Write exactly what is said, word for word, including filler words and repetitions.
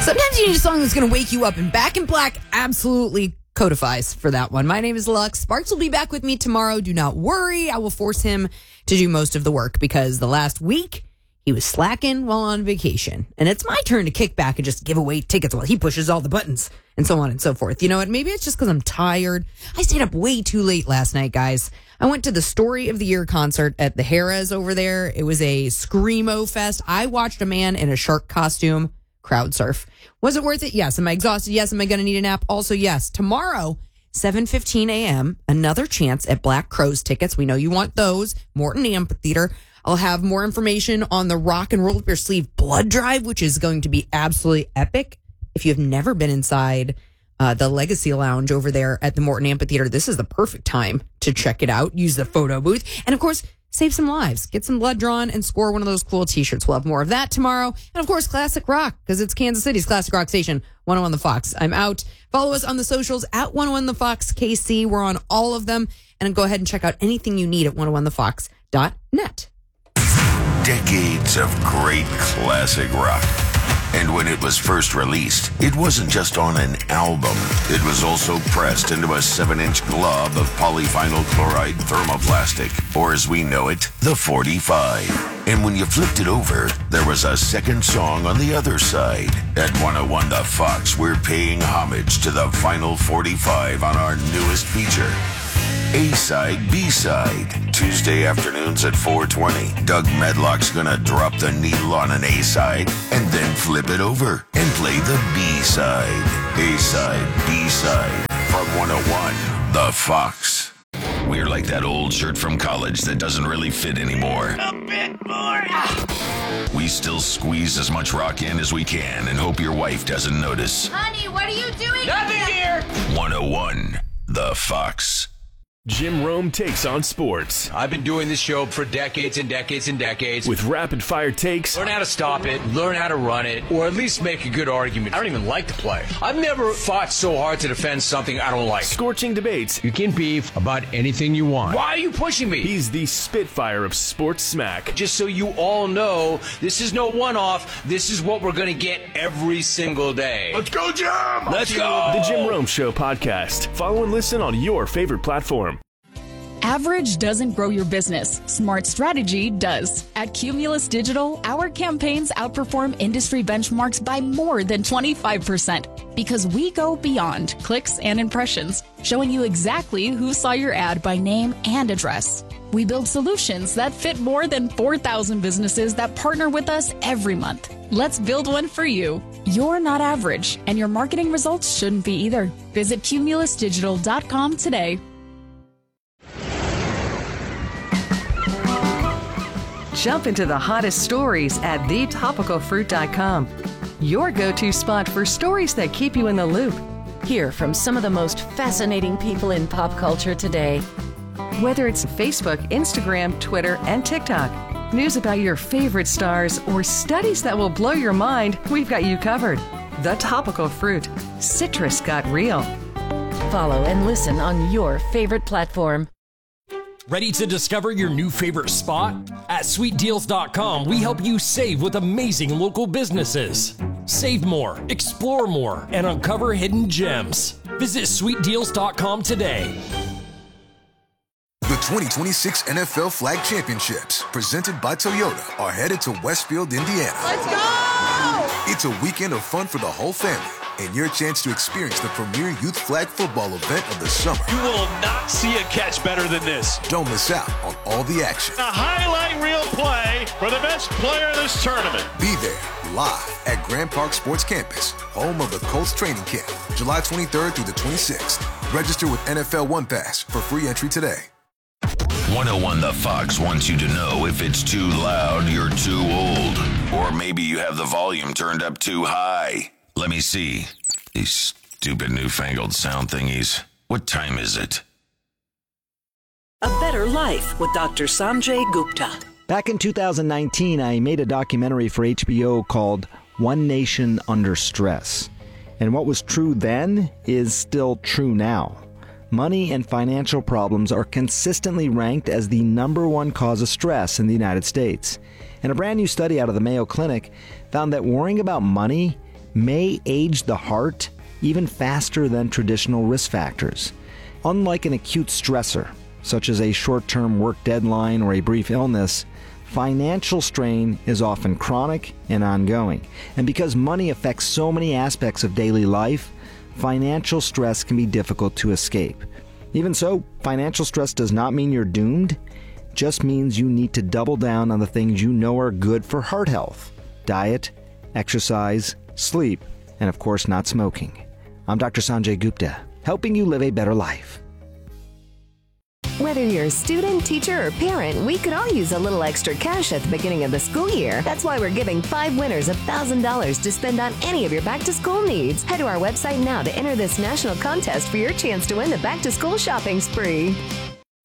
Sometimes you need a song that's going to wake you up, and Back in Black absolutely codifies for that one. My name is Lux. Sparks will be back with me tomorrow. Do not worry. I will force him to do most of the work because the last week he was slacking while on vacation. And it's my turn to kick back and just give away tickets while he pushes all the buttons and so on and so forth. You know what? Maybe it's just because I'm tired. I stayed up way too late last night, guys. I went to the Story of the Year concert at the Harrah's over there. It was a Screamo fest. I watched a man in a shark costume crowd surf. Was it worth it? Yes. Am I exhausted? Yes. Am I going to need a nap? Also, yes. Tomorrow, seven fifteen a.m., another chance at Black Crowes tickets. We know you want those. Morton Amphitheater. I'll have more information on the Rock and Roll Up Your Sleeve blood drive, which is going to be absolutely epic. If you've never been inside uh, the Legacy Lounge over there at the Morton Amphitheater, this is the perfect time to check it out. Use the photo booth. And, of course, save some lives. Get some blood drawn and score one of those cool T-shirts. We'll have more of that tomorrow. And, of course, Classic Rock, because it's Kansas City's Classic Rock Station, one oh one The Fox. I'm out. Follow us on the socials at one oh one The Fox K C. We're on all of them. And go ahead and check out anything you need at one oh one the fox dot net. Decades of great classic rock. And when it was first released, it wasn't just on an album. It was also pressed into a seven-inch glob of polyvinyl chloride thermoplastic, or as we know it, the forty-five. And when you flipped it over, there was a second song on the other side. At one oh one The Fox, we're paying homage to the vinyl forty-five on our newest feature. A-side, B-side. Tuesday afternoons at four twenty. Doug Medlock's gonna drop the needle on an A-side and then flip it over and play the B-side. A-side, B-side from one oh one The Fox. We're like that old shirt from college that doesn't really fit anymore. A bit more. Ah. We still squeeze as much rock in as we can and hope your wife doesn't notice. Honey, what are you doing? Nothing here. one oh one The Fox. Jim Rome takes on sports. I've been doing this show for decades and decades and decades. With rapid-fire takes. Learn how to stop it, learn how to run it, or at least make a good argument. I don't even like to play. I've never fought so hard to defend something I don't like. Scorching debates. You can beef about anything you want. Why are you pushing me? He's the Spitfire of sports smack. Just so you all know, this is no one-off. This is what we're going to get every single day. Let's go, Jim! Let's go! The Jim Rome Show podcast. Follow and listen on your favorite platform. Average doesn't grow your business. Smart strategy does. At Cumulus Digital, our campaigns outperform industry benchmarks by more than twenty-five percent because we go beyond clicks and impressions, showing you exactly who saw your ad by name and address. We build solutions that fit more than four thousand businesses that partner with us every month. Let's build one for you. You're not average, and your marketing results shouldn't be either. Visit cumulus digital dot com today. Jump into the hottest stories at the topical fruit dot com. Your go-to spot for stories that keep you in the loop. Hear from some of the most fascinating people in pop culture today. Whether it's Facebook, Instagram, Twitter, and TikTok, news about your favorite stars, or studies that will blow your mind, we've got you covered. The Topical Fruit. Citrus got real. Follow and listen on your favorite platform. Ready to discover your new favorite spot? At sweet deals dot com, we help you save with amazing local businesses. Save more, explore more, and uncover hidden gems. Visit sweet deals dot com today. The twenty twenty-six N F L Flag Championships, presented by Toyota, are headed to Westfield, Indiana. Let's go! It's a weekend of fun for the whole family, and your chance to experience the premier youth flag football event of the summer. You will not see a catch better than this. Don't miss out on all the action. A highlight reel play for the best player in this tournament. Be there, live at Grand Park Sports Campus, home of the Colts training camp, July twenty-third through the twenty-sixth. Register with N F L One Pass for free entry today. one oh one The Fox wants you to know if it's too loud, you're too old. Or maybe you have the volume turned up too high. Let me see. These stupid newfangled sound thingies. What time is it? A Better Life with Doctor Sanjay Gupta. Back in two thousand nineteen, I made a documentary for H B O called One Nation Under Stress. And what was true then is still true now. Money and financial problems are consistently ranked as the number one cause of stress in the United States. And a brand new study out of the Mayo Clinic found that worrying about money may age the heart even faster than traditional risk factors. Unlike an acute stressor, such as a short-term work deadline or a brief illness, financial strain is often chronic and ongoing. And because money affects so many aspects of daily life, financial stress can be difficult to escape. Even so, financial stress does not mean you're doomed. It just means you need to double down on the things you know are good for heart health: diet, exercise, sleep, and of course not smoking. I'm Doctor Sanjay Gupta, helping you live a better life. Whether you're a student, teacher, or parent, we could all use a little extra cash at the beginning of the school year. That's why we're giving five winners one thousand dollars to spend on any of your back-to-school needs. Head to our website now to enter this national contest for your chance to win the back-to-school shopping spree.